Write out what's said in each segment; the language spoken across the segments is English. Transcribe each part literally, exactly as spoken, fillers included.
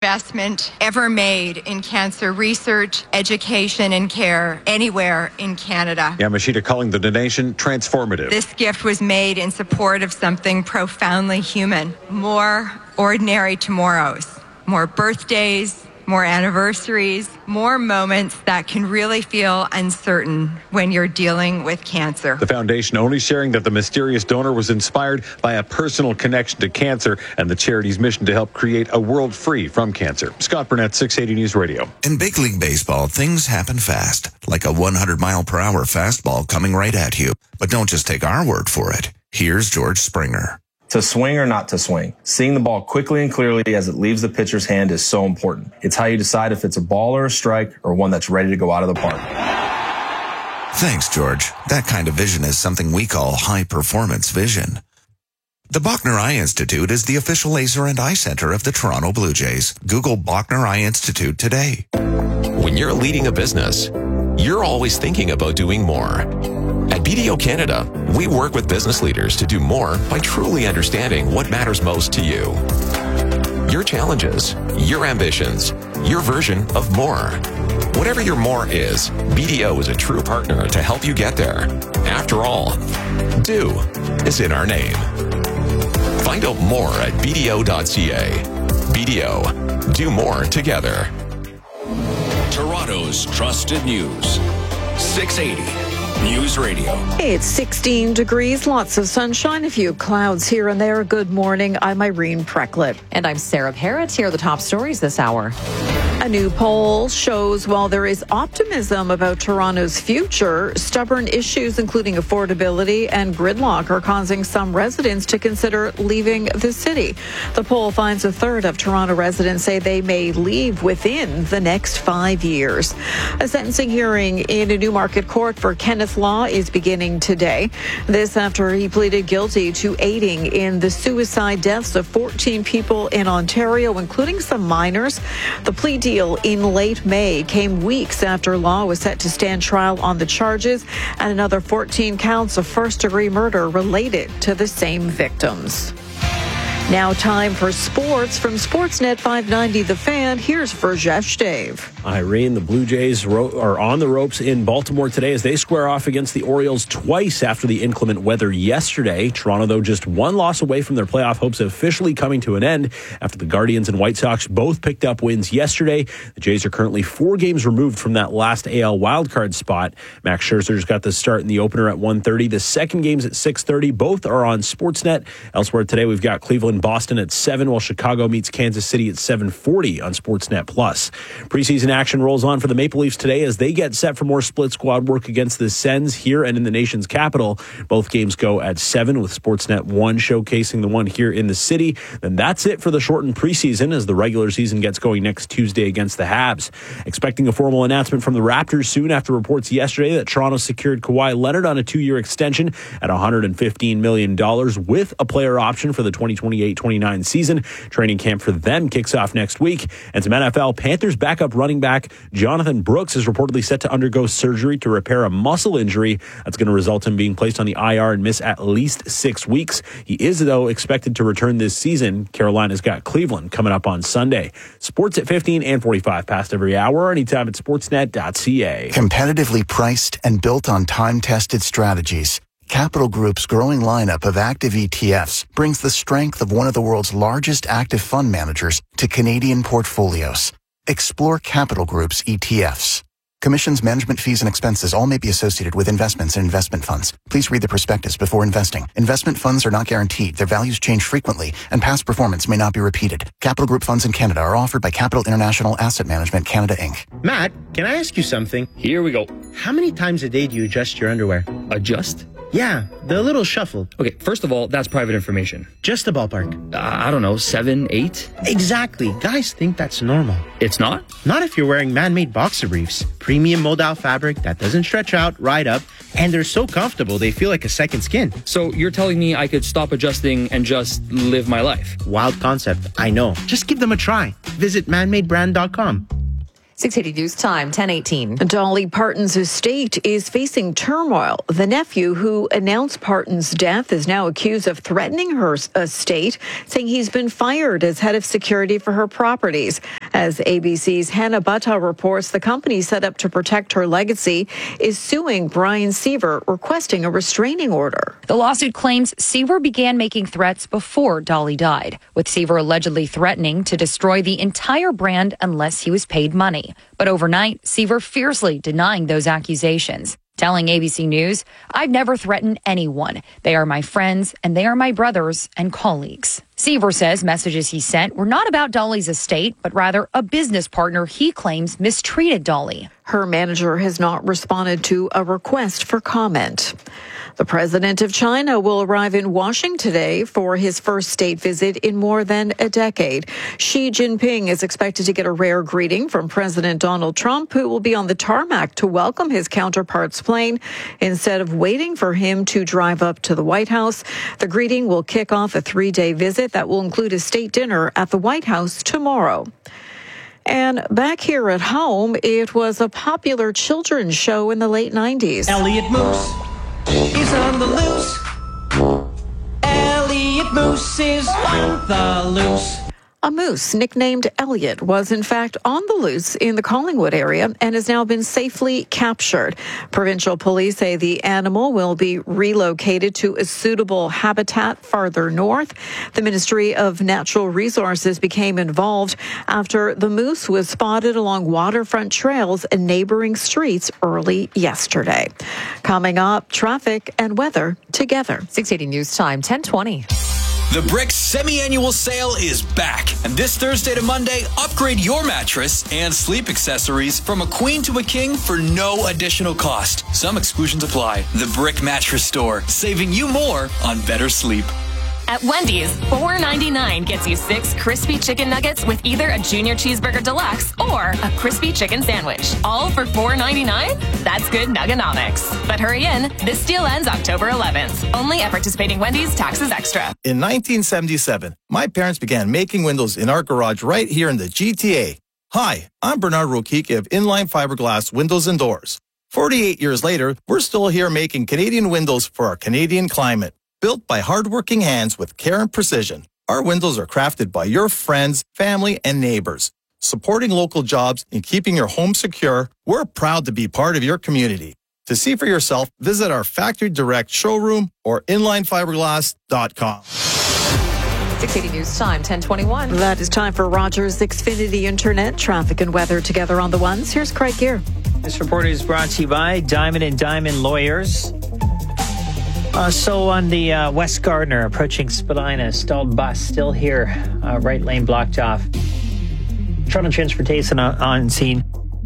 investment ever made in cancer research, education, and care anywhere in Canada. Yamashita calling the donation transformative. This gift was made in support of something profoundly human. More ordinary tomorrows, more birthdays, more anniversaries, more moments that can really feel uncertain when you're dealing with cancer. The foundation only sharing that the mysterious donor was inspired by a personal connection to cancer and the charity's mission to help create a world free from cancer. Scott Burnett, six eighty News Radio. In big league baseball, things happen fast, like a one hundred mile per hour fastball coming right at you. But don't just take our word for it. Here's George Springer. To swing or not to swing, seeing the ball quickly and clearly as it leaves the pitcher's hand is so important. It's how you decide if it's a ball or a strike or one that's ready to go out of the park. Thanks, George. That kind of vision is something we call high-performance vision. The Bachner Eye Institute is the official laser and eye center of the Toronto Blue Jays. Google Bachner Eye Institute today. When you're leading a business, you're always thinking about doing more. At B D O Canada, we work with business leaders to do more by truly understanding what matters most to you. Your challenges, your ambitions, your version of more. Whatever your more is, B D O is a true partner to help you get there. After all, do is in our name. Find out more at b d o dot c a. B D O, do more together. Toronto's trusted news. six eighty News Radio. Hey, it's sixteen degrees, lots of sunshine, a few clouds here and there. Good morning. I'm Irene Precklett. And I'm Sarah Parrott. Here are the top stories this hour. A new poll shows while there is optimism about Toronto's future, stubborn issues including affordability and gridlock are causing some residents to consider leaving the city. The poll finds a third of Toronto residents say they may leave within the next five years. A sentencing hearing in a Newmarket court for Kenneth Law is beginning today. This after he pleaded guilty to aiding in the suicide deaths of fourteen people in Ontario, including some minors. The plea deal in late May came weeks after Law was set to stand trial on the charges and another fourteen counts of first-degree murder related to the same victims. Now time for sports from Sportsnet five ninety The Fan. Here's Verjesh Dave. Irene, the Blue Jays ro- are on the ropes in Baltimore today as they square off against the Orioles twice after the inclement weather yesterday. Toronto, though, just one loss away from their playoff hopes officially coming to an end after the Guardians and White Sox both picked up wins yesterday. The Jays are currently four games removed from that last A L wildcard spot. Max Scherzer's got the start in the opener at one thirty. The second game's at six thirty. Both are on Sportsnet. Elsewhere today, we've got Cleveland Boston at seven, while Chicago meets Kansas City at seven forty on Sportsnet Plus. Preseason action rolls on for the Maple Leafs today as they get set for more split squad work against the Sens here and in the nation's capital. Both games go at seven, with Sportsnet one showcasing the one here in the city. Then that's it for the shortened preseason as the regular season gets going next Tuesday against the Habs. Expecting a formal announcement from the Raptors soon after reports yesterday that Toronto secured Kawhi Leonard on a two-year extension at one hundred fifteen million dollars with a player option for the twenty twenty-eight twenty-nine season. Training camp for them kicks off next week. And some N F L, Panthers backup running back Jonathan Brooks is reportedly set to undergo surgery to repair a muscle injury that's going to result in being placed on the I R and miss at least six weeks. He is, though, expected to return this season. Carolina's got Cleveland coming up on Sunday. Sports at fifteen and forty-five past every hour, anytime at sportsnet dot c a. Competitively priced and built on time-tested strategies, Capital Group's growing lineup of active E T Fs brings the strength of one of the world's largest active fund managers to Canadian portfolios. Explore Capital Group's E T Fs. Commissions, management fees, and expenses all may be associated with investments in investment funds. Please read the prospectus before investing. Investment funds are not guaranteed. Their values change frequently, and past performance may not be repeated. Capital Group funds in Canada are offered by Capital International Asset Management Canada, Incorporated. Matt, can I ask you something? Here we go. How many times a day do you adjust your underwear? Adjust? Yeah, the little shuffle. Okay, first of all, that's private information. Just a ballpark. Uh, I don't know, seven, eight? Exactly. Guys think that's normal. It's not? Not if you're wearing man-made boxer briefs. Premium modal fabric that doesn't stretch out, right up, and they're so comfortable they feel like a second skin. So you're telling me I could stop adjusting and just live my life? Wild concept, I know. Just give them a try. Visit man made brand dot com. six eighty News Time, ten eighteen. Dolly Parton's estate is facing turmoil. The nephew who announced Parton's death is now accused of threatening her estate, saying he's been fired as head of security for her properties. As A B C's Hannah Butta reports, the company set up to protect her legacy is suing Brian Seaver, requesting a restraining order. The lawsuit claims Seaver began making threats before Dolly died, with Seaver allegedly threatening to destroy the entire brand unless he was paid money. But overnight, Seaver fiercely denying those accusations, telling A B C News, "I've never threatened anyone. They are my friends and they are my brothers and colleagues." Seaver says messages he sent were not about Dolly's estate, but rather a business partner he claims mistreated Dolly. Her manager has not responded to a request for comment. The president of China will arrive in Washington today for his first state visit in more than a decade. Xi Jinping is expected to get a rare greeting from President Donald Trump, who will be on the tarmac to welcome his counterpart's plane instead of waiting for him to drive up to the White House. The greeting will kick off a three-day visit that will include a state dinner at the White House tomorrow. And back here at home, it was a popular children's show in the late nineties. Elliot Moose is on the loose. Elliot Moose is on the loose. A moose nicknamed Elliot was in fact on the loose in the Collingwood area and has now been safely captured. Provincial police say the animal will be relocated to a suitable habitat farther north. The Ministry of Natural Resources became involved after the moose was spotted along waterfront trails and neighboring streets early yesterday. Coming up, traffic and weather together. six eighty News Time, ten twenty. The Brick semi-annual sale is back. And this Thursday to Monday, upgrade your mattress and sleep accessories from a queen to a king for no additional cost. Some exclusions apply. The Brick Mattress Store, saving you more on better sleep. At Wendy's, four ninety-nine gets you six crispy chicken nuggets with either a junior cheeseburger deluxe or a crispy chicken sandwich. All for four ninety-nine? That's good nuggenomics. But hurry in, this deal ends October eleventh. Only at participating Wendy's, taxes extra. In nineteen seventy-seven, my parents began making windows in our garage right here in the G T A. Hi, I'm Bernard Rokicki of Inline Fiberglass Windows and Doors. forty-eight years later, we're still here making Canadian windows for our Canadian climate. Built by hardworking hands with care and precision, our windows are crafted by your friends, family, and neighbors. Supporting local jobs and keeping your home secure, we're proud to be part of your community. To see for yourself, visit our Factory Direct showroom or inline fiberglass dot com. six eighty News Time, ten twenty-one. That is time for Rogers Xfinity Internet. Traffic and weather together on the ones. Here's Craig Gear. This report is brought to you by Diamond and Diamond Lawyers. Uh, so on the uh, West Gardiner, approaching Spadina, stalled bus still here, uh, right lane blocked off. Toronto Transportation on, on scene.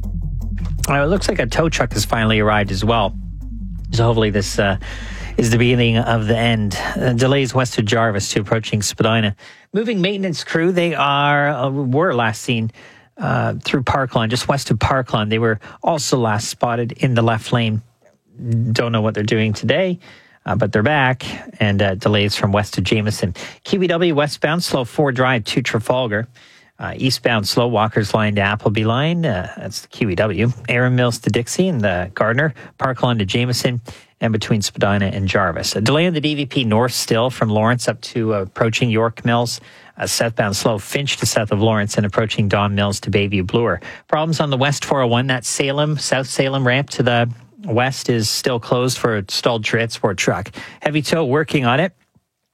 Uh, it looks like a tow truck has finally arrived as well. So hopefully this uh, is the beginning of the end. Uh, delays west of Jarvis to approaching Spadina. Moving maintenance crew, they are uh, were last seen uh, through Parkland, just west of Parkland. They were also last spotted in the left lane. Don't know what they're doing today. Uh, but they're back, and uh, delays from west to Jameson. Q B W westbound, slow Ford Drive to Trafalgar. Uh, eastbound, slow Walker's Line to Appleby Line. Uh, that's the Q E W. Aaron Mills to Dixie and the Gardiner. Parkland to Jameson, and between Spadina and Jarvis. A delay on the D V P north still from Lawrence up to uh, approaching York Mills. Uh, southbound, slow Finch to south of Lawrence and approaching Don Mills to Bayview Bloor. Problems on the west four oh one, that's Salem, South Salem ramp to the west is still closed for a stalled transport truck. Heavy tow working on it.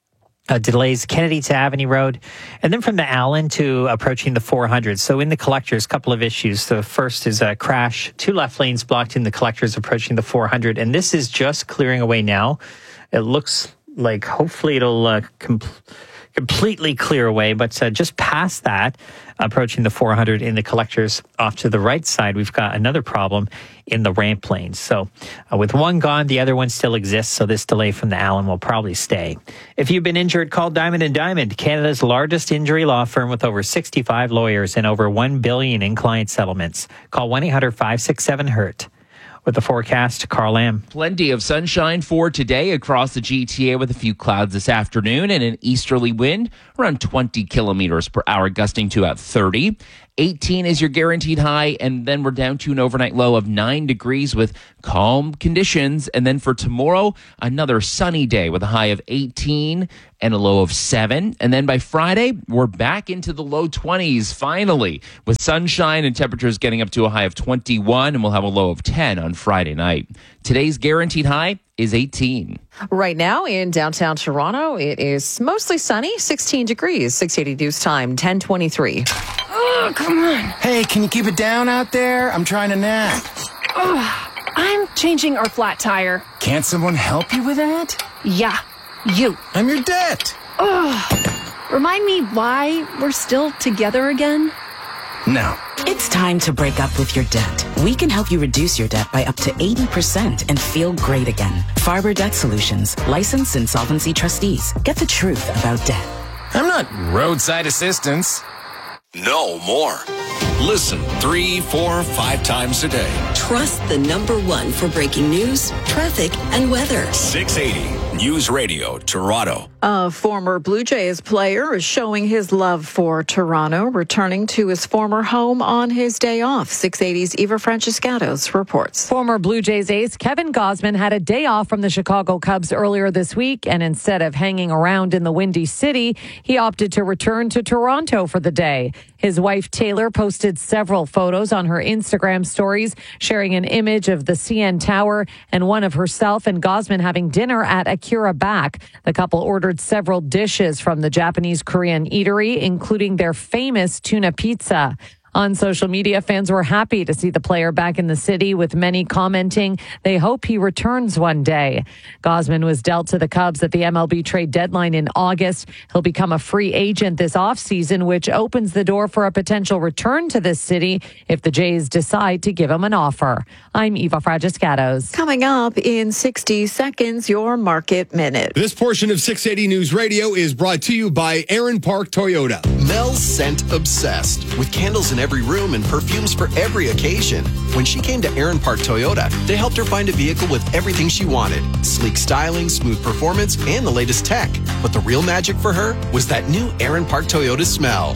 Uh, delays Kennedy to Avenue Road. And then from the Allen to approaching the four hundred. So in the collectors, a couple of issues. The first is a crash. Two left lanes blocked in the collectors approaching the four hundred. And this is just clearing away now. It looks like hopefully it'll uh, com- completely clear away. But uh, just past that, approaching the four hundred in the collectors off to the right side, we've got another problem in the ramp lanes. So uh, with one gone, the other one still exists. So this delay from the Allen will probably stay. If you've been injured, call Diamond and Diamond, Canada's largest injury law firm with over sixty-five lawyers and over one billion dollars in client settlements. Call one eight hundred five six seven hurt. With the forecast, Carl Lamb. Plenty of sunshine for today across the G T A with a few clouds this afternoon and an easterly wind around twenty kilometers per hour, gusting to about thirty. eighteen is your guaranteed high, and then we're down to an overnight low of nine degrees with calm conditions. And then for tomorrow, another sunny day with a high of eighteen and a low of seven. And then by Friday, we're back into the low twenties finally, with sunshine and temperatures getting up to a high of twenty-one, and we'll have a low of ten on Friday night. Today's guaranteed high is eighteen. Right now in downtown Toronto, it is mostly sunny, sixteen degrees. six eighty News Time, ten twenty-three. Oh, come on. Hey, can you keep it down out there? I'm trying to nap. Oh, I'm changing our flat tire. Can't someone help you with that? Yeah, you. I'm your debt. Oh, remind me why we're still together again? No. It's time to break up with your debt. We can help you reduce your debt by up to eighty percent and feel great again. Farber Debt Solutions, licensed insolvency trustees. Get the truth about debt. I'm not roadside assistance. No more. Listen three, four, five times a day. Trust the number one for breaking news, traffic, and weather. six eighty News Radio, Toronto. A former Blue Jays player is showing his love for Toronto, returning to his former home on his day off. six eighty's Eva Francescatos reports. Former Blue Jays ace Kevin Gausman had a day off from the Chicago Cubs earlier this week, and instead of hanging around in the Windy City, he opted to return to Toronto for the day. His wife, Taylor, posted several photos on her Instagram stories, sharing an image of the C N Tower and one of herself and Gausman having dinner at Akira Back. The couple ordered several dishes from the Japanese Korean eatery, including their famous tuna pizza. On social media, fans were happy to see the player back in the city, with many commenting they hope he returns one day. Gausman was dealt to the Cubs at the M L B trade deadline in August. He'll become a free agent this offseason, which opens the door for a potential return to this city if the Jays decide to give him an offer. I'm Eva Francescatos. Coming up in sixty seconds, your Market Minute. This portion of six eighty News Radio is brought to you by Aaron Park Toyota. Mel's scent obsessed, with candles in every room and perfumes for every occasion. When she came to Aaron Park Toyota, they helped her find a vehicle with everything she wanted. Sleek styling, smooth performance, and the latest tech. But the real magic for her was that new Aaron Park Toyota smell.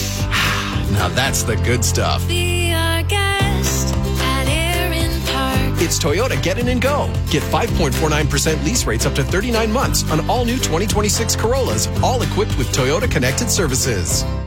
Now that's the good stuff. Be our guest at Aaron Park. It's Toyota Get In and Go. Get five point four nine percent lease rates up to thirty-nine months on all new twenty twenty-six Corollas, all equipped with Toyota Connected Services.